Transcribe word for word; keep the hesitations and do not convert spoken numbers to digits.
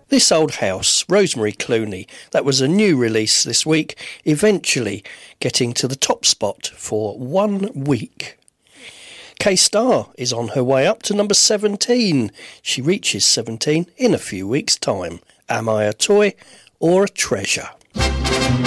This Old House, Rosemary Clooney, that was a new release this week, eventually getting to the top spot for one week. K-Star is on her way up to number seventeen. She reaches seventeen in a few weeks' time. Am I a Toy or a Treasure?